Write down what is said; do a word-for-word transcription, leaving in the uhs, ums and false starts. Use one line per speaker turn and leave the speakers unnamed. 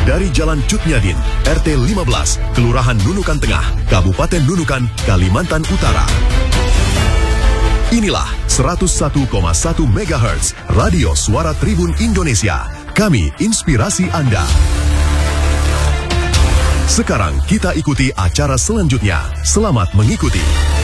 dari Jalan Cutnyadin, R T lima belas, Kelurahan Nunukan Tengah, Kabupaten Nunukan, Kalimantan Utara. Inilah seratus satu koma satu megahertz Radio Suara Tribun Indonesia. Kami inspirasi Anda. Sekarang kita ikuti acara selanjutnya. Selamat mengikuti.